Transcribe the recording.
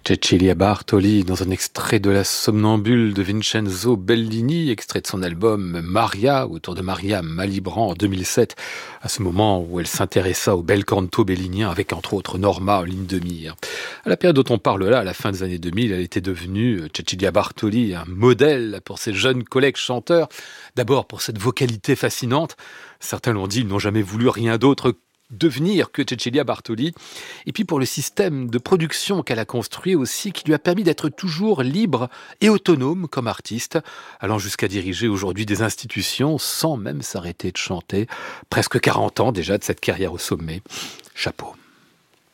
Cecilia Bartoli, dans un extrait de La Somnambule de Vincenzo Bellini, extrait de son album Maria, autour de Maria Malibran en 2007, à ce moment où elle s'intéressa au bel canto bellinien avec entre autres Norma en ligne de mire. À la période dont on parle là, à la fin des années 2000, elle était devenue, Cecilia Bartoli, un modèle pour ses jeunes collègues chanteurs, d'abord pour cette vocalité fascinante. Certains l'ont dit, ils n'ont jamais voulu rien d'autre devenir que Cecilia Bartoli, et puis pour le système de production qu'elle a construit aussi, qui lui a permis d'être toujours libre et autonome comme artiste, allant jusqu'à diriger aujourd'hui des institutions sans même s'arrêter de chanter. Presque 40 ans déjà de cette carrière au sommet. Chapeau.